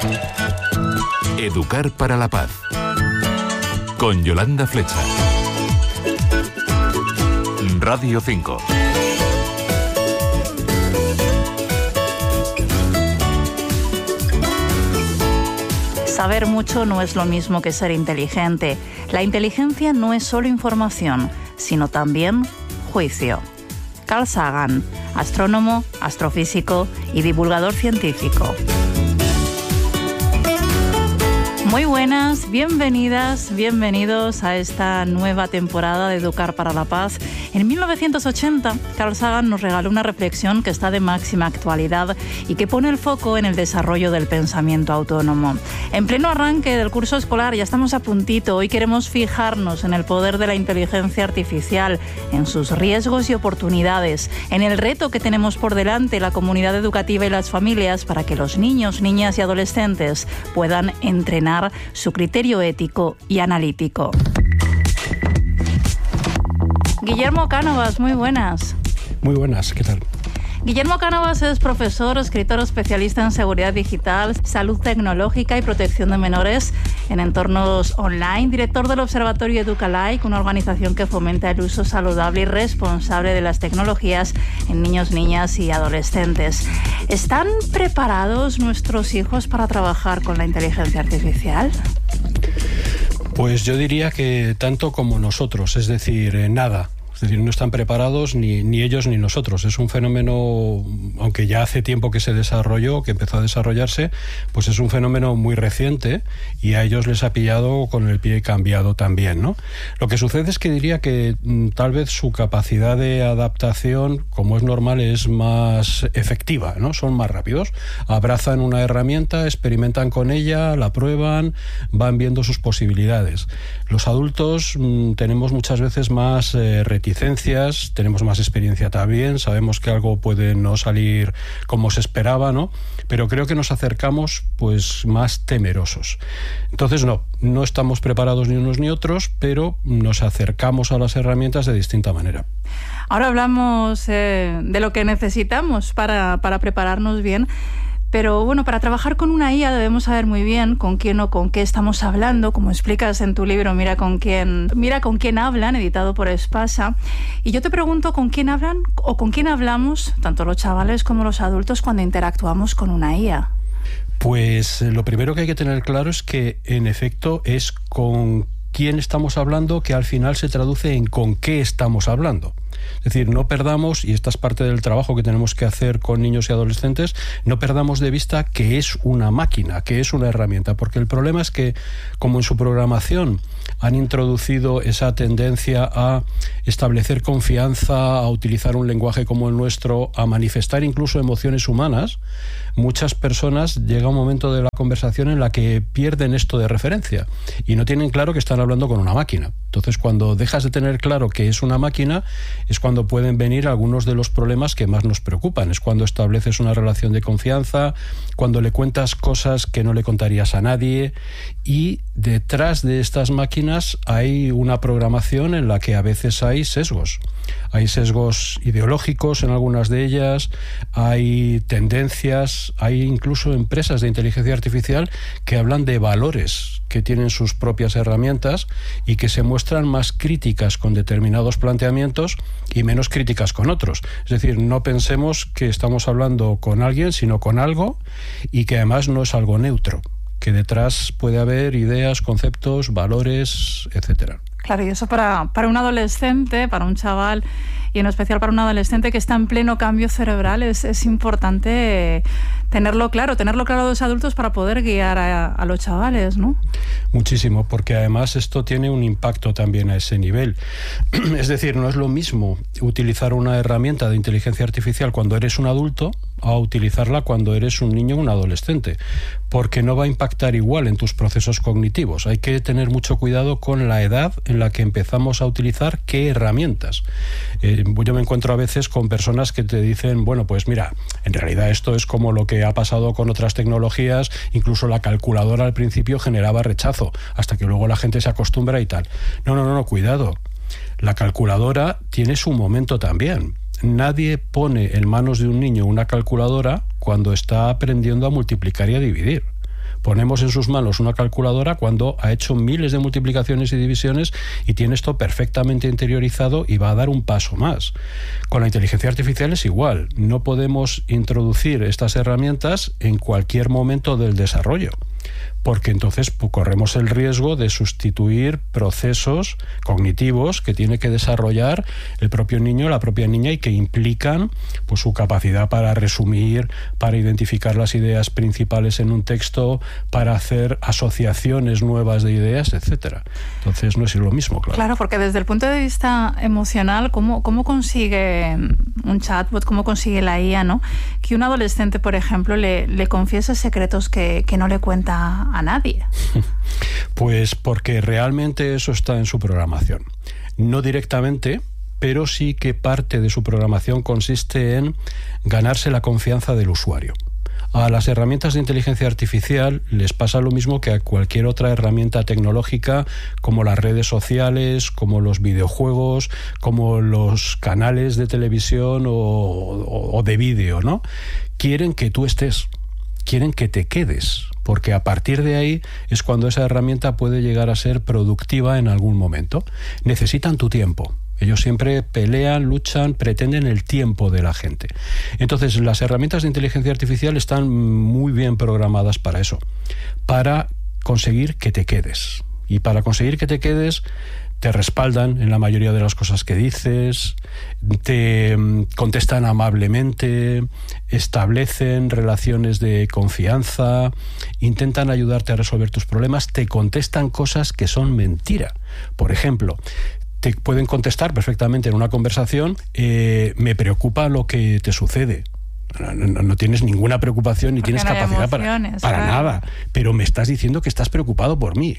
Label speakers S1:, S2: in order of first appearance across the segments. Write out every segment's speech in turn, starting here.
S1: Educar para la paz. Con Yolanda Flecha. Radio 5.
S2: Saber mucho no es lo mismo que ser inteligente. La inteligencia no es solo información, sino también juicio. Carl Sagan, astrónomo, astrofísico y divulgador científico. Muy buenas, bienvenidas, bienvenidos a esta nueva temporada de Educar para la Paz. En 1980, Carl Sagan nos regaló una reflexión que está de máxima actualidad y que pone el foco en el desarrollo del pensamiento autónomo. En pleno arranque del curso escolar, ya estamos a puntito. Hoy queremos fijarnos en el poder de la inteligencia artificial, en sus riesgos y oportunidades, en el reto que tenemos por delante la comunidad educativa y las familias para que los niños, niñas y adolescentes puedan entrenar su criterio ético y analítico. Guillermo Cánovas, muy buenas.
S3: Muy buenas, ¿qué tal?
S2: Guillermo Cánovas es profesor, escritor especialista en seguridad digital, salud tecnológica y protección de menores en entornos online, director del Observatorio EducaLike, una organización que fomenta el uso saludable y responsable de las tecnologías en niños, niñas y adolescentes. ¿Están preparados nuestros hijos para trabajar con la inteligencia artificial?
S3: Pues yo diría que tanto como nosotros, es decir, nada. Es decir, no están preparados ni ellos ni nosotros. Es un fenómeno, aunque ya hace tiempo que se desarrolló, que empezó a desarrollarse, pues es un fenómeno muy reciente y a ellos les ha pillado con el pie cambiado también, ¿no? Lo que sucede es que diría que tal vez su capacidad de adaptación, como es normal, es más efectiva, ¿no? Son más rápidos. Abrazan una herramienta, experimentan con ella, la prueban, van viendo sus posibilidades. Los adultos tenemos muchas veces más reticencias, tenemos más experiencia también, sabemos que algo puede no salir como se esperaba, ¿no? Pero creo que nos acercamos pues más temerosos. Entonces no estamos preparados ni unos ni otros, pero nos acercamos a las herramientas de distinta manera.
S2: Ahora hablamos de lo que necesitamos para prepararnos bien. Pero bueno, para trabajar con una IA debemos saber muy bien con quién o con qué estamos hablando, como explicas en tu libro Mira con quién hablan, editado por Espasa. Y yo te pregunto, ¿con quién hablan o con quién hablamos, tanto los chavales como los adultos, cuando interactuamos con una IA?
S3: Pues lo primero que hay que tener claro es que, en efecto, es con quién estamos hablando, que al final se traduce en con qué estamos hablando. Es decir, no perdamos, y esta es parte del trabajo que tenemos que hacer con niños y adolescentes, no perdamos de vista que es una máquina, que es una herramienta, porque el problema es que, como en su programación han introducido esa tendencia a establecer confianza, a utilizar un lenguaje como el nuestro, a manifestar incluso emociones humanas, muchas personas llega un momento de la conversación en la que pierden esto de referencia y no tienen claro que están hablando con una máquina. Entonces, cuando dejas de tener claro que es una máquina, es cuando pueden venir algunos de los problemas que más nos preocupan. Es cuando estableces una relación de confianza, cuando le cuentas cosas que no le contarías a nadie, y detrás de estas máquinas hay una programación en la que a veces hay sesgos. Hay sesgos ideológicos en algunas de ellas, hay tendencias, hay incluso empresas de inteligencia artificial que hablan de valores que tienen sus propias herramientas y que se muestran más críticas con determinados planteamientos y menos críticas con otros. Es decir, no pensemos que estamos hablando con alguien, sino con algo, y que además no es algo neutro, que detrás puede haber ideas, conceptos, valores, etcétera.
S2: Claro, y eso para un adolescente, para un chaval, y en especial para un adolescente que está en pleno cambio cerebral, es importante tenerlo claro los adultos para poder guiar a los chavales, ¿no?
S3: Muchísimo, porque además esto tiene un impacto también a ese nivel. Es decir, no es lo mismo utilizar una herramienta de inteligencia artificial cuando eres un adulto a utilizarla cuando eres un niño o un adolescente, porque no va a impactar igual en tus procesos cognitivos. Hay que tener mucho cuidado con la edad en la que empezamos a utilizar qué herramientas. Yo me encuentro a veces con personas que te dicen, bueno, pues mira, en realidad esto es como lo que ha pasado con otras tecnologías, incluso la calculadora al principio generaba rechazo, hasta que luego la gente se acostumbra y tal. No, cuidado. La calculadora tiene su momento también. Nadie pone en manos de un niño una calculadora cuando está aprendiendo a multiplicar y a dividir, Ponemos en sus manos una calculadora cuando ha hecho miles de multiplicaciones y divisiones y tiene esto perfectamente interiorizado y va a dar un paso más. Con la inteligencia artificial es igual. No podemos introducir estas herramientas en cualquier momento del desarrollo, porque entonces corremos el riesgo de sustituir procesos cognitivos que tiene que desarrollar el propio niño o la propia niña y que implican pues su capacidad para resumir, para identificar las ideas principales en un texto, para hacer asociaciones nuevas de ideas, etcétera. Entonces no es lo mismo, claro.
S2: Claro, porque desde el punto de vista emocional, ¿cómo consigue un chatbot, cómo consigue la IA, ¿no?, que un adolescente, por ejemplo, le confiese secretos que no le cuenta a nadie?
S3: Pues porque realmente eso está en su programación. No directamente, pero sí que parte de su programación consiste en ganarse la confianza del usuario. A las herramientas de inteligencia artificial les pasa lo mismo que a cualquier otra herramienta tecnológica, como las redes sociales, como los videojuegos, como los canales de televisión o de vídeo, ¿no? Quieren que tú estés, quieren que te quedes, porque a partir de ahí es cuando esa herramienta puede llegar a ser productiva en algún momento. Necesitan tu tiempo. Ellos siempre pelean, luchan, pretenden el tiempo de la gente. Entonces, las herramientas de inteligencia artificial están muy bien programadas para eso, para conseguir que te quedes. Y para conseguir que te quedes, te respaldan en la mayoría de las cosas que dices, te contestan amablemente, establecen relaciones de confianza, intentan ayudarte a resolver tus problemas, te contestan cosas que son mentira. Por ejemplo, te pueden contestar perfectamente en una conversación, me preocupa lo que te sucede. No tienes ninguna preocupación ni tienes capacidad para nada, pero me estás diciendo que estás preocupado por mí.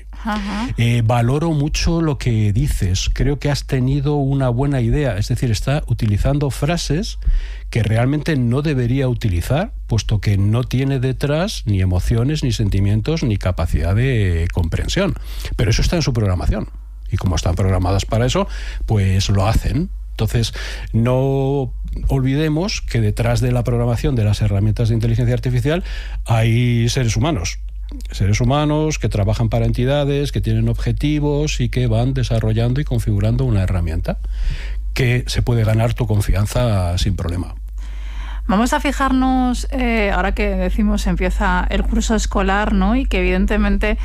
S3: Valoro mucho lo que dices, creo que has tenido una buena idea, es decir, está utilizando frases que realmente no debería utilizar, puesto que no tiene detrás ni emociones, ni sentimientos, ni capacidad de comprensión. Pero eso está en su programación. Y como están programadas para eso, pues lo hacen. Entonces, no olvidemos que detrás de la programación de las herramientas de inteligencia artificial hay seres humanos que trabajan para entidades, que tienen objetivos y que van desarrollando y configurando una herramienta que se puede ganar tu confianza sin problema.
S2: Vamos a fijarnos, ahora que decimos empieza el curso escolar, ¿no?, y que evidentemente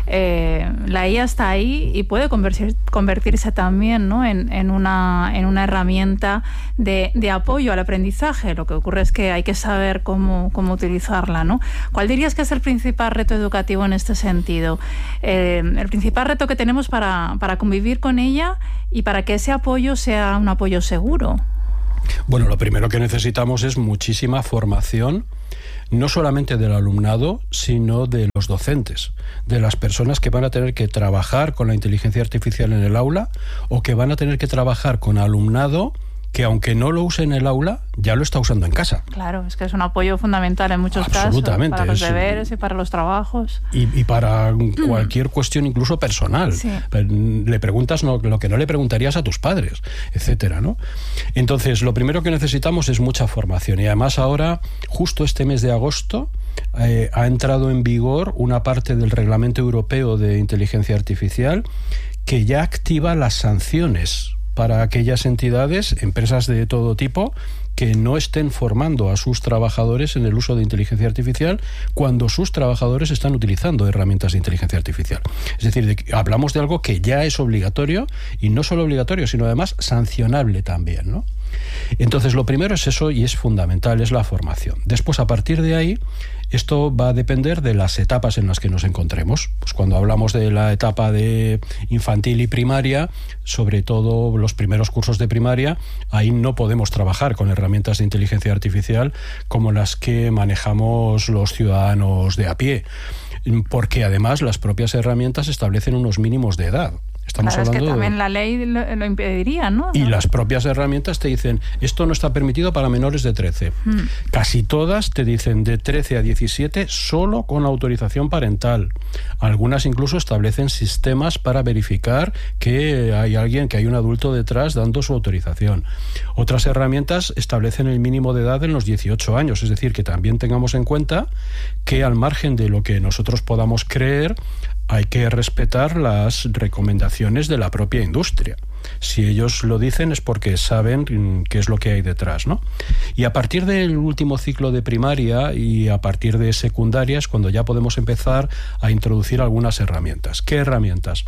S2: la IA está ahí y puede convertirse también, ¿no?, en una herramienta de apoyo al aprendizaje. Lo que ocurre es que hay que saber cómo utilizarla, ¿no? ¿Cuál dirías que es el principal reto educativo en este sentido? El principal reto que tenemos para convivir con ella y para que ese apoyo sea un apoyo seguro.
S3: Bueno, lo primero que necesitamos es muchísima formación, no solamente del alumnado, sino de los docentes, de las personas que van a tener que trabajar con la inteligencia artificial en el aula o que van a tener que trabajar con alumnado que, aunque no lo use en el aula, ya lo está usando en casa.
S2: Claro, es que es un apoyo fundamental en muchos casos, para los deberes y para los trabajos. Y
S3: para cualquier cuestión, incluso personal.
S2: Sí.
S3: Le preguntas lo que no le preguntarías a tus padres, etcétera, ¿no? Entonces, lo primero que necesitamos es mucha formación. Y además ahora, justo este mes de agosto, ha entrado en vigor una parte del Reglamento Europeo de Inteligencia Artificial que ya activa las sanciones para aquellas entidades, empresas de todo tipo, que no estén formando a sus trabajadores en el uso de inteligencia artificial cuando sus trabajadores están utilizando herramientas de inteligencia artificial. Es decir, hablamos de algo que ya es obligatorio, y no solo obligatorio, sino además sancionable también, ¿no? Entonces, lo primero es eso, y es fundamental, es la formación. Después, a partir de ahí, esto va a depender de las etapas en las que nos encontremos. Pues cuando hablamos de la etapa de infantil y primaria, sobre todo los primeros cursos de primaria, ahí no podemos trabajar con herramientas de inteligencia artificial como las que manejamos los ciudadanos de a pie, porque además las propias herramientas establecen unos mínimos de edad. Estamos
S2: claro,
S3: hablando
S2: es que también la ley lo impediría, ¿no?
S3: Y las propias herramientas te dicen, esto no está permitido para menores de 13. Casi todas te dicen de 13 a 17 solo con autorización parental. Algunas incluso establecen sistemas para verificar que hay alguien, que hay un adulto detrás dando su autorización. Otras herramientas establecen el mínimo de edad en los 18 años, es decir, que también tengamos en cuenta que al margen de lo que nosotros podamos creer, hay que respetar las recomendaciones de la propia industria. Si ellos lo dicen es porque saben qué es lo que hay detrás, ¿no? Y a partir del último ciclo de primaria y a partir de secundaria es cuando ya podemos empezar a introducir algunas herramientas. ¿Qué herramientas?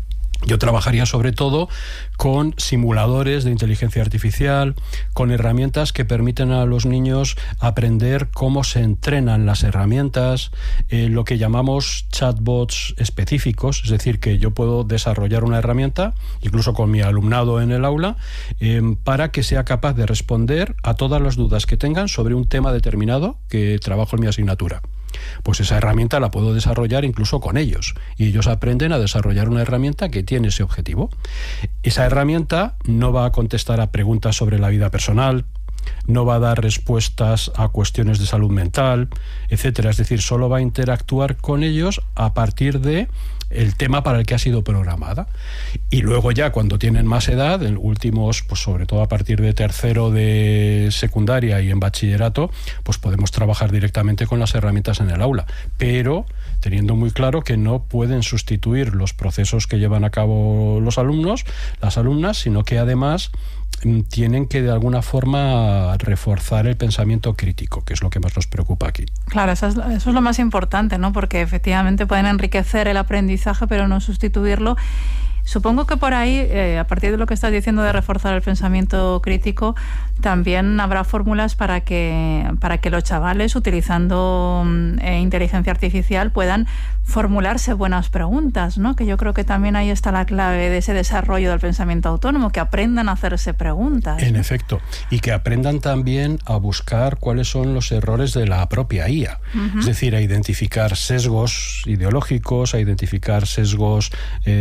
S3: Yo trabajaría sobre todo con simuladores de inteligencia artificial, con herramientas que permiten a los niños aprender cómo se entrenan las herramientas, lo que llamamos chatbots específicos, es decir, que yo puedo desarrollar una herramienta, incluso con mi alumnado en el aula, para que sea capaz de responder a todas las dudas que tengan sobre un tema determinado que trabajo en mi asignatura. Pues esa herramienta la puedo desarrollar incluso con ellos y ellos aprenden a desarrollar una herramienta que tiene ese objetivo. Esa herramienta no va a contestar a preguntas sobre la vida personal, no va a dar respuestas a cuestiones de salud mental, etcétera. Es decir, solo va a interactuar con ellos a partir de el tema para el que ha sido programada. Y luego ya cuando tienen más edad, en últimos, pues sobre todo a partir de tercero de secundaria y en bachillerato, pues podemos trabajar directamente con las herramientas en el aula, pero teniendo muy claro que no pueden sustituir los procesos que llevan a cabo los alumnos, las alumnas, sino que además tienen que de alguna forma reforzar el pensamiento crítico, que es lo que más nos preocupa aquí.
S2: Claro, eso es lo más importante, ¿no? Porque efectivamente pueden enriquecer el aprendizaje, pero no sustituirlo. Supongo que por ahí, a partir de lo que estás diciendo de reforzar el pensamiento crítico, también habrá fórmulas para que los chavales, utilizando inteligencia artificial, puedan formularse buenas preguntas, ¿no? Que yo creo que también ahí está la clave de ese desarrollo del pensamiento autónomo, que aprendan a hacerse preguntas.
S3: En efecto, y que aprendan también a buscar cuáles son los errores de la propia IA. Es decir, a identificar sesgos ideológicos, a identificar sesgos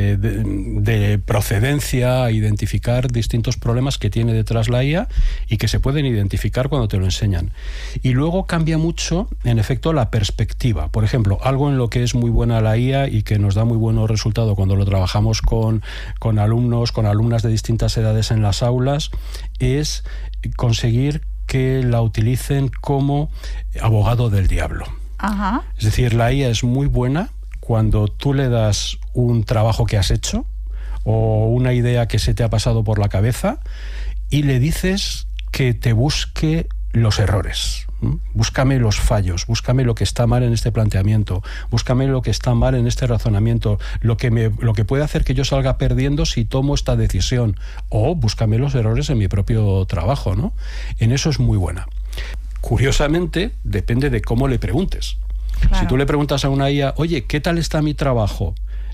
S3: de procedencia, a identificar distintos problemas que tiene detrás la IA y que se pueden identificar cuando te lo enseñan. Y luego cambia mucho, en efecto, la perspectiva. Por ejemplo, algo en lo que es muy buena la IA y que nos da muy buenos resultados cuando lo trabajamos con alumnos, con alumnas de distintas edades en las aulas, es conseguir que la utilicen como abogado del diablo. Ajá. Es decir, la IA es muy buena cuando tú le das un trabajo que has hecho o una idea que se te ha pasado por la cabeza y le dices que te busque los errores. Búscame los fallos, búscame lo que está mal en este planteamiento, búscame lo que está mal en este razonamiento, lo que puede hacer que yo salga perdiendo si tomo esta decisión, o búscame los errores en mi propio trabajo, ¿no? En eso es muy buena. Curiosamente, depende de cómo le preguntes. Claro. Si tú le preguntas a una IA, oye, ¿qué tal está mi trabajo?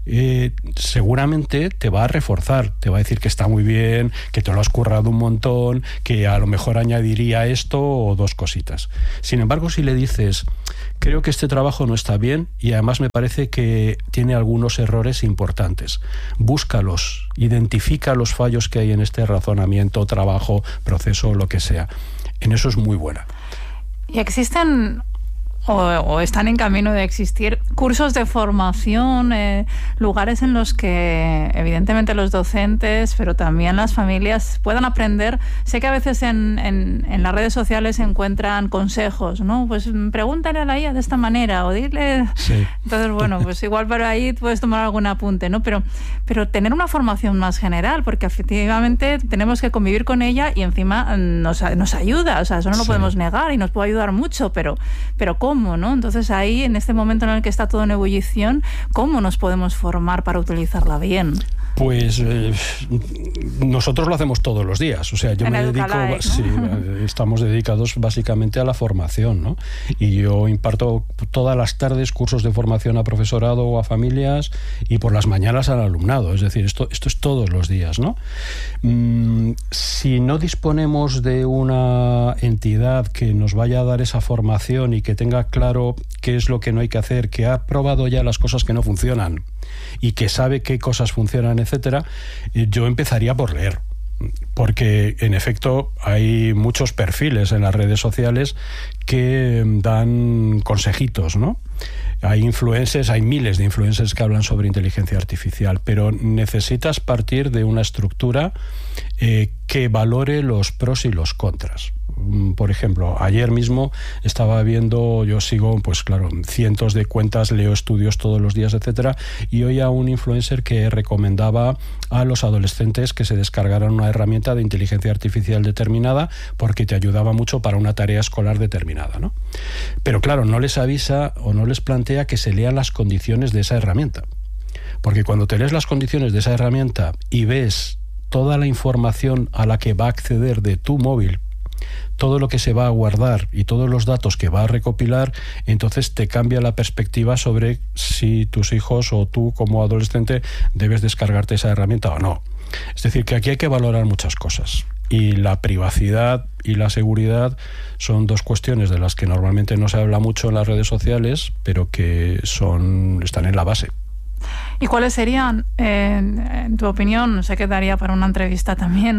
S3: Seguramente te va a reforzar, te va a decir que está muy bien, que te lo has currado un montón, que a lo mejor añadiría esto o dos cositas. Sin embargo, si le dices, creo que este trabajo no está bien y además me parece que tiene algunos errores importantes, búscalos, identifica los fallos que hay en este razonamiento, trabajo, proceso, lo que sea. En eso es muy buena.
S2: ¿Y existen o están en camino de existir cursos de formación, lugares en los que evidentemente los docentes, pero también las familias puedan aprender? Sé que a veces en las redes sociales se encuentran consejos, ¿no? Pues pregúntale a la IA de esta manera o dile... Sí. Entonces, bueno, pues igual por ahí puedes tomar algún apunte, ¿no? Pero tener una formación más general, porque efectivamente tenemos que convivir con ella y encima nos ayuda, o sea, eso no lo podemos negar y nos puede ayudar mucho, pero ¿cómo? ¿No? Entonces ahí, en este momento en el que está todo en ebullición, ¿cómo nos podemos formar para utilizarla bien?
S3: Pues nosotros lo hacemos todos los días. O sea, yo me dedico, ¿no? Sí, estamos dedicados básicamente a la formación, ¿no? Y yo imparto todas las tardes cursos de formación a profesorado o a familias y por las mañanas al alumnado. Es decir, esto es todos los días, ¿no? Si no disponemos de una entidad que nos vaya a dar esa formación y que tenga claro qué es lo que no hay que hacer, que ha probado ya las cosas que no funcionan y que sabe qué cosas funcionan, etcétera, yo empezaría por leer. Porque en efecto hay muchos perfiles en las redes sociales que dan consejitos, ¿no? Hay influencers, hay miles de influencers que hablan sobre inteligencia artificial, pero necesitas partir de una estructura que valore los pros y los contras. Por ejemplo, ayer mismo estaba viendo, yo sigo, pues claro, cientos de cuentas, leo estudios todos los días, etcétera, y oía un influencer que recomendaba a los adolescentes que se descargaran una herramienta de inteligencia artificial determinada porque te ayudaba mucho para una tarea escolar determinada, ¿no? Pero claro, no les avisa o no les plantea que se lean las condiciones de esa herramienta. Porque cuando te lees las condiciones de esa herramienta y ves toda la información a la que va a acceder de tu móvil, todo lo que se va a guardar y todos los datos que va a recopilar, entonces te cambia la perspectiva sobre si tus hijos o tú como adolescente debes descargarte esa herramienta o no. Es decir, que aquí hay que valorar muchas cosas. Y la privacidad y la seguridad son dos cuestiones de las que normalmente no se habla mucho en las redes sociales, pero que están en la base.
S2: ¿Y cuáles serían, en tu opinión, se quedaría para una entrevista también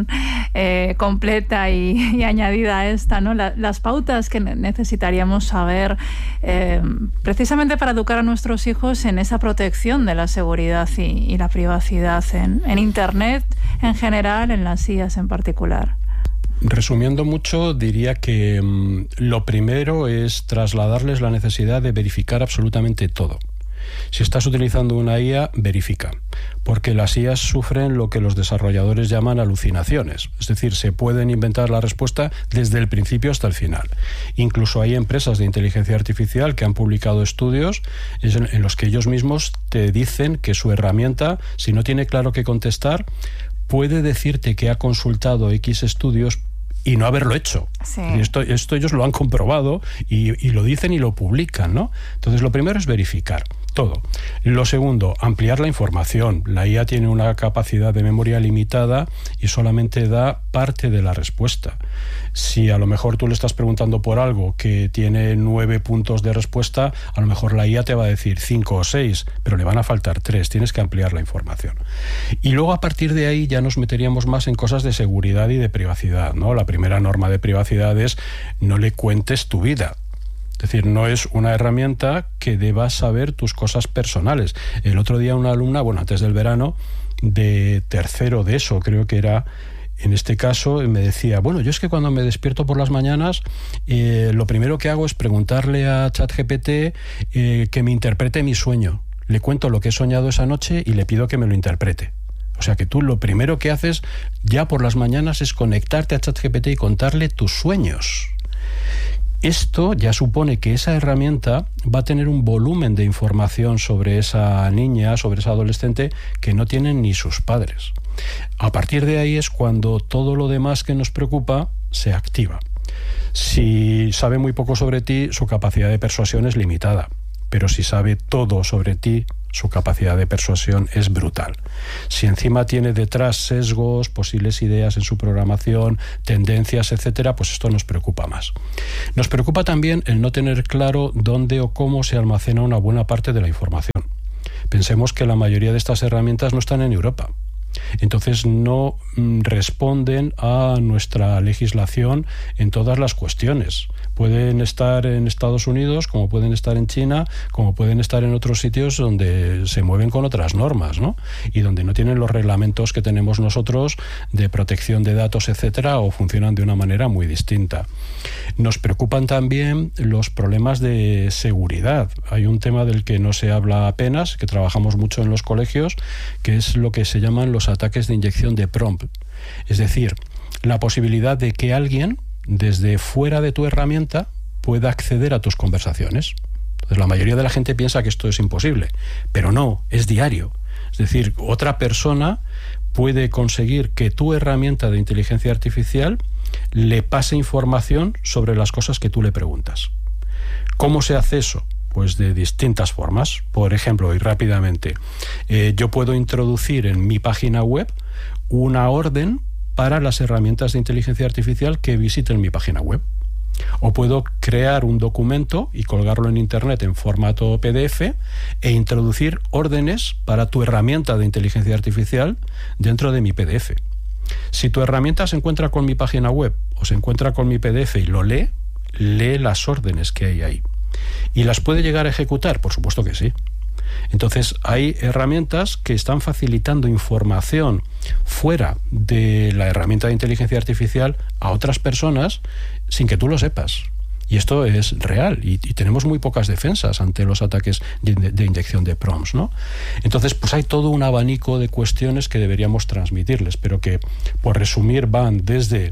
S2: completa y añadida a esta, ¿no? Las pautas que necesitaríamos saber precisamente para educar a nuestros hijos en esa protección de la seguridad y la privacidad en Internet en general, en las IAs en particular?
S3: Resumiendo mucho, diría que lo primero es trasladarles la necesidad de verificar absolutamente todo. Si estás utilizando una IA, verifica, porque las IAs sufren lo que los desarrolladores llaman alucinaciones, es decir, se pueden inventar la respuesta desde el principio hasta el final. Incluso hay empresas de inteligencia artificial que han publicado estudios en los que ellos mismos te dicen que su herramienta, si no tiene claro qué contestar, puede decirte que ha consultado X estudios y no haberlo hecho. Sí. Esto ellos lo han comprobado y lo dicen y lo publican, ¿no? Entonces, lo primero es verificar todo. Lo segundo, ampliar la información. La IA tiene una capacidad de memoria limitada y solamente da parte de la respuesta. Si a lo mejor tú le estás preguntando por algo que tiene 9 puntos de respuesta, a lo mejor la IA te va a decir 5 o 6, pero le van a faltar 3. Tienes que ampliar la información. Y luego, a partir de ahí, ya nos meteríamos más en cosas de seguridad y de privacidad, ¿no? La primera norma de privacidad es no le cuentes tu vida. Es decir, no es una herramienta que debas saber tus cosas personales. El otro día una alumna, antes del verano, de tercero de eso, creo que era, en este caso, me decía, yo es que cuando me despierto por las mañanas, lo primero que hago es preguntarle a ChatGPT que me interprete mi sueño. Le cuento lo que he soñado esa noche y le pido que me lo interprete. O sea que tú lo primero que haces ya por las mañanas es conectarte a ChatGPT y contarle tus sueños. Esto ya supone que esa herramienta va a tener un volumen de información sobre esa niña, sobre esa adolescente, que no tienen ni sus padres. A partir de ahí es cuando todo lo demás que nos preocupa se activa. Si sabe muy poco sobre ti, su capacidad de persuasión es limitada. Pero si sabe todo sobre ti, su capacidad de persuasión es brutal. Si encima tiene detrás sesgos, posibles ideas en su programación, tendencias, etcétera, pues esto nos preocupa más. Nos preocupa también el no tener claro dónde o cómo se almacena una buena parte de la información. Pensemos que la mayoría de estas herramientas no están en Europa. Entonces no responden a nuestra legislación en todas las cuestiones. Pueden estar en Estados Unidos, como pueden estar en China, como pueden estar en otros sitios donde se mueven con otras normas, ¿no? Y donde no tienen los reglamentos que tenemos nosotros de protección de datos, etcétera, o funcionan de una manera muy distinta. Nos preocupan también los problemas de seguridad. Hay un tema del que no se habla apenas, que trabajamos mucho en los colegios, que es lo que se llaman los ataques de inyección de prompt. Es decir, la posibilidad de que alguien desde fuera de tu herramienta pueda acceder a tus conversaciones. Entonces, la mayoría de la gente piensa que esto es imposible, pero no, es diario. Es decir, otra persona puede conseguir que tu herramienta de inteligencia artificial le pase información sobre las cosas que tú le preguntas. ¿Cómo se hace eso? Pues de distintas formas. Por ejemplo, y rápidamente, yo puedo introducir en mi página web una orden para las herramientas de inteligencia artificial que visiten mi página web. O puedo crear un documento y colgarlo en Internet en formato PDF e introducir órdenes para tu herramienta de inteligencia artificial dentro de mi PDF. Si tu herramienta se encuentra con mi página web o se encuentra con mi PDF y lo lee las órdenes que hay ahí. ¿Y las puede llegar a ejecutar? Por supuesto que sí. Entonces hay herramientas que están facilitando información fuera de la herramienta de inteligencia artificial a otras personas sin que tú lo sepas. Y esto es real y tenemos muy pocas defensas ante los ataques de inyección de prompts, ¿no? Entonces, pues hay todo un abanico de cuestiones que deberíamos transmitirles, pero que, por resumir, van desde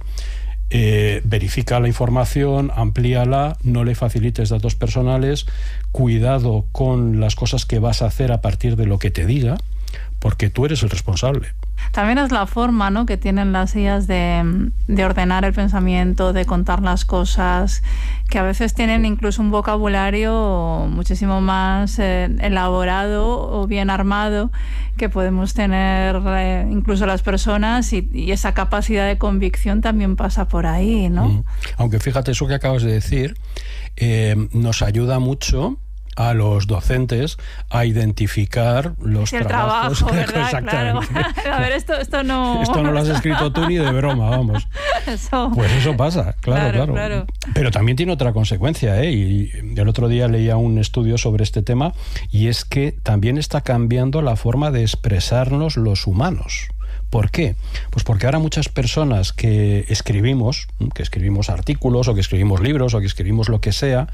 S3: verifica la información, amplíala, no le facilites datos personales, cuidado con las cosas que vas a hacer a partir de lo que te diga, porque tú eres el responsable.
S2: También es la forma, ¿no?, que tienen las IAs de ordenar el pensamiento, de contar las cosas, que a veces tienen incluso un vocabulario muchísimo más elaborado o bien armado que podemos tener incluso las personas, y esa capacidad de convicción también pasa por ahí, ¿no?
S3: Aunque fíjate, eso que acabas de decir nos ayuda mucho a los docentes a identificar los trabajos.
S2: Trabajo, ¿verdad? Exactamente. Claro. A ver, esto no...
S3: Esto no lo has escrito tú ni de broma, vamos. Pues eso pasa, claro. Pero también tiene otra consecuencia, y el otro día leía un estudio sobre este tema, y es que también está cambiando la forma de expresarnos los humanos. ¿Por qué? Pues porque ahora muchas personas que escribimos artículos, o que escribimos libros, o que escribimos lo que sea,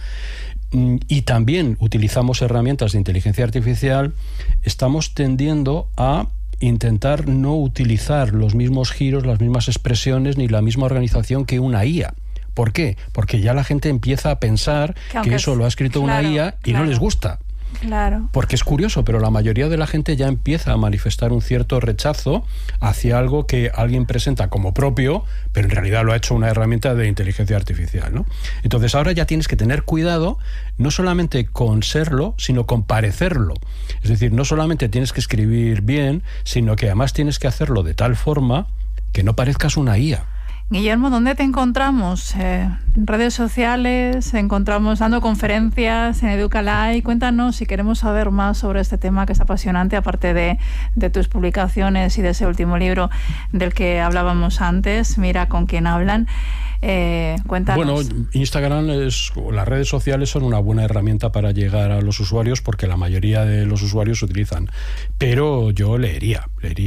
S3: y también utilizamos herramientas de inteligencia artificial, estamos tendiendo a intentar no utilizar los mismos giros, las mismas expresiones ni la misma organización que una IA. ¿Por qué? Porque ya la gente empieza a pensar que eso lo ha escrito una IA y no les gusta.
S2: Claro.
S3: Porque es curioso, pero la mayoría de la gente ya empieza a manifestar un cierto rechazo hacia algo que alguien presenta como propio, pero en realidad lo ha hecho una herramienta de inteligencia artificial, ¿no? Entonces ahora ya tienes que tener cuidado, no solamente con serlo, sino con parecerlo. Es decir, no solamente tienes que escribir bien, sino que además tienes que hacerlo de tal forma que no parezcas una IA.
S2: Guillermo, ¿dónde te encontramos? ¿En redes sociales? ¿Encontramos dando conferencias en Educalay? Cuéntanos si queremos saber más sobre este tema que es apasionante, aparte de tus publicaciones y de ese último libro del que hablábamos antes, Mira con quién hablan. Cuéntanos.
S3: Bueno, Instagram las redes sociales son una buena herramienta para llegar a los usuarios, porque la mayoría de los usuarios utilizan. Pero yo leería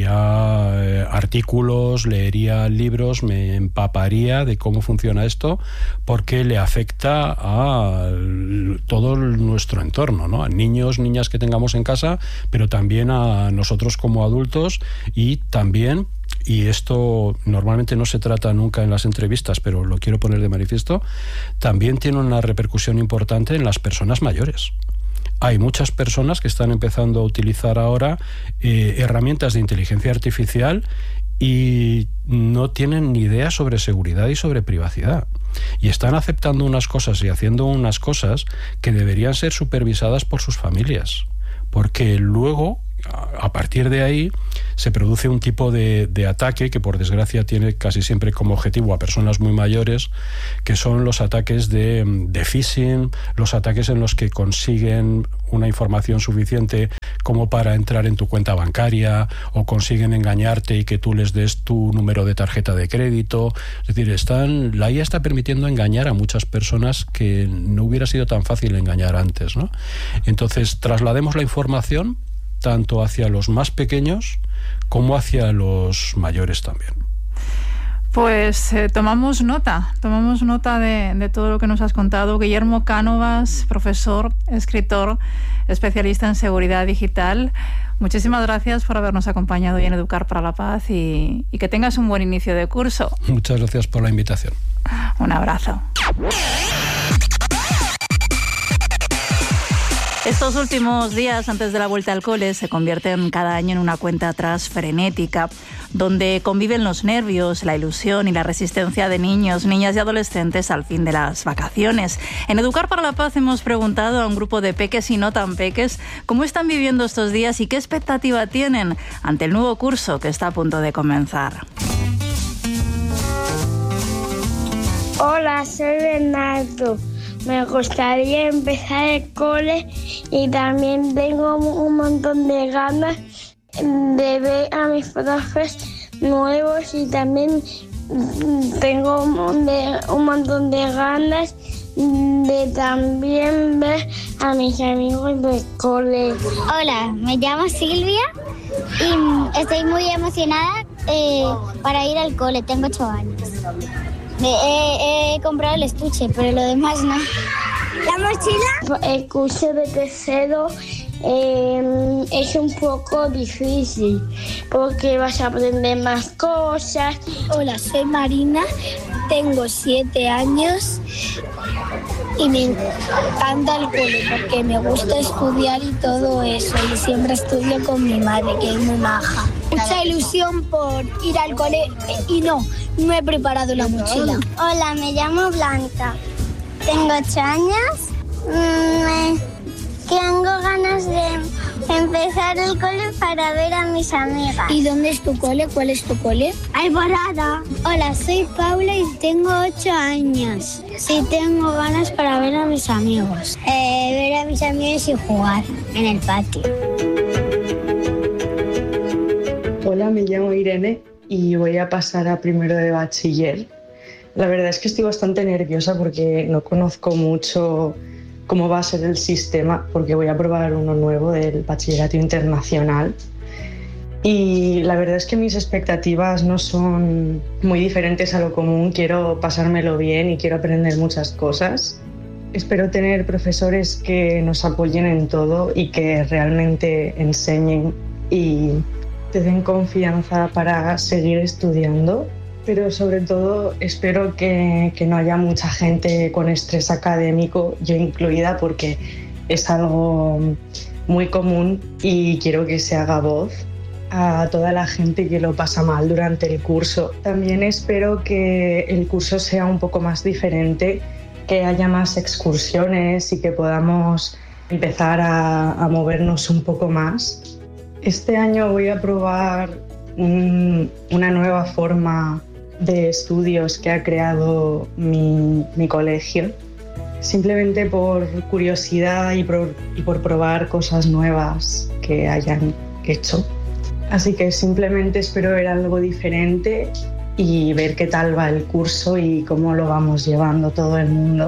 S3: artículos, leería libros, me empaparía de cómo funciona esto, porque le afecta a todo nuestro entorno, ¿no? A niños, niñas que tengamos en casa, pero también a nosotros como adultos, y también, y esto normalmente no se trata nunca en las entrevistas, pero lo quiero poner de manifiesto, también tiene una repercusión importante en las personas mayores. Hay muchas personas que están empezando a utilizar ahora herramientas de inteligencia artificial y no tienen ni idea sobre seguridad y sobre privacidad. Y están aceptando unas cosas y haciendo unas cosas que deberían ser supervisadas por sus familias. Porque luego, a partir de ahí, se produce un tipo de ataque que, por desgracia, tiene casi siempre como objetivo a personas muy mayores, que son los ataques de phishing, los ataques en los que consiguen una información suficiente como para entrar en tu cuenta bancaria, o consiguen engañarte y que tú les des tu número de tarjeta de crédito. Es decir, la IA está permitiendo engañar a muchas personas que no hubiera sido tan fácil engañar antes, ¿no? Entonces, traslademos la información tanto hacia los más pequeños como hacia los mayores también.
S2: Pues tomamos nota de todo lo que nos has contado. Guillermo Cánovas, profesor, escritor, especialista en seguridad digital. Muchísimas gracias por habernos acompañado hoy en Educar para la Paz, y que tengas un buen inicio de curso.
S3: Muchas gracias por la invitación.
S2: Un abrazo. Estos últimos días antes de la vuelta al cole se convierten cada año en una cuenta atrás frenética, donde conviven los nervios, la ilusión y la resistencia de niños, niñas y adolescentes al fin de las vacaciones. En Educar para la Paz hemos preguntado a un grupo de peques y no tan peques cómo están viviendo estos días y qué expectativa tienen ante el nuevo curso que está a punto de comenzar.
S4: Hola, soy Bernardo. Me gustaría empezar el cole y también tengo un montón de ganas de ver a mis profes nuevos y también tengo un montón de ganas de también ver a mis amigos del cole.
S5: Hola, me llamo Silvia y estoy muy emocionada para ir al cole. Tengo 8 años. He comprado el estuche, pero lo demás no. ¿La mochila?
S4: El curso de tercero es un poco difícil porque vas a aprender más cosas.
S5: Hola, soy Marina, tengo 7 años y me encanta el cole porque me gusta estudiar y todo eso. Y siempre estudio con mi madre, que es muy maja. Mucha ilusión por ir al cole y no he preparado la mochila.
S6: Hola, me llamo Blanca, tengo 8 años. Tengo ganas de empezar el cole para ver a mis amigas.
S5: ¿Y dónde es tu cole? ¿Cuál es tu cole?
S6: Alborada.
S5: Hola, soy Paula y tengo 8 años. Sí, tengo ganas para ver a mis amigos. Ver a mis amigos y jugar en el patio.
S7: Hola, me llamo Irene y voy a pasar a primero de bachiller. La verdad es que estoy bastante nerviosa porque no conozco mucho cómo va a ser el sistema, porque voy a probar uno nuevo del bachillerato internacional. Y la verdad es que mis expectativas no son muy diferentes a lo común. Quiero pasármelo bien y quiero aprender muchas cosas. Espero tener profesores que nos apoyen en todo y que realmente enseñen y te den confianza para seguir estudiando. Pero sobre todo espero que no haya mucha gente con estrés académico, yo incluida, porque es algo muy común y quiero que se haga voz a toda la gente que lo pasa mal durante el curso. También espero que el curso sea un poco más diferente, que haya más excursiones y que podamos empezar a movernos un poco más. Este año voy a probar una nueva forma de estudios que ha creado mi colegio, simplemente por curiosidad y por probar cosas nuevas que hayan hecho. Así que simplemente espero ver algo diferente y ver qué tal va el curso y cómo lo vamos llevando todo el mundo.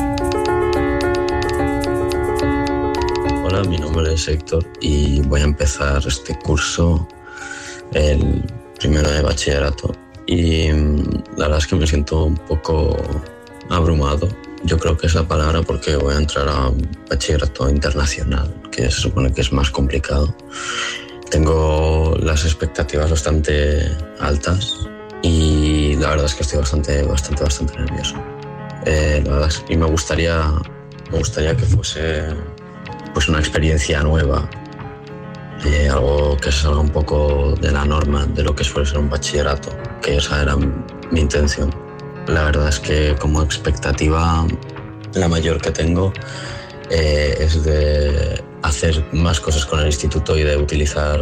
S8: Hola, mi nombre es Héctor y voy a empezar este curso, el primero de bachillerato. Y la verdad es que me siento un poco abrumado. Yo creo que es la palabra porque voy a entrar a un bachillerato internacional, que se supone que es más complicado. Tengo las expectativas bastante altas y la verdad es que estoy bastante nervioso. La verdad es, y me gustaría que fuese pues una experiencia nueva. Algo que se salga un poco de la norma de lo que suele ser un bachillerato, que esa era mi intención. La verdad es que como expectativa la mayor que tengo es de hacer más cosas con el instituto y de utilizar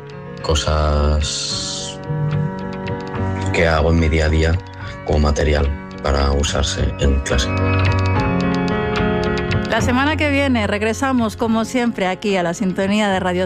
S8: cosas que hago en mi día a día como material para usarse en clase.
S2: La semana que viene regresamos, como siempre, aquí a la sintonía de Radio